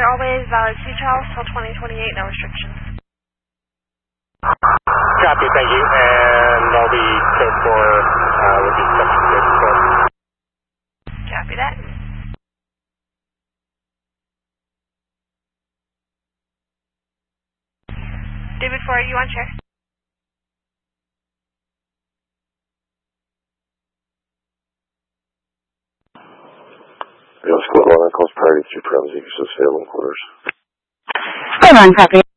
always valid CTRL till 2028, no restrictions. Copy, thank you. And I'll be code 4 would be subject to Copy that. David 4, you on chair? Squad 1, calls priority 3 Parentheses, available quarters. Hold on, copy.